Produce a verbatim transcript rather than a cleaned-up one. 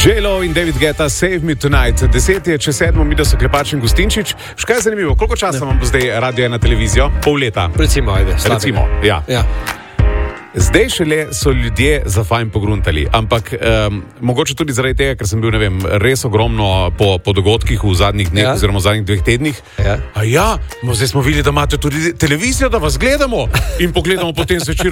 J-Lo in David Guetta, Save Me Tonight. Deset je, če sedmo, mi da so Klepač in Gustinčič. Škaj je zanimivo, koliko časa imam zdaj radio na televizijo? Pol leta. Recimo, ajde. Recimo, ja. ja. Zdaj šele so ljudje za fajn pogruntali, ampak um, mogoče tudi zaradi tega, ker sem bil, ne vem, res ogromno po, po dogodkih v zadnjih dneh, ja. oziroma v zadnjih dveh tednih. Ja. A ja, no zdaj smo videli, da imate tudi televizijo, da vas gledamo in pogledamo potem zvečer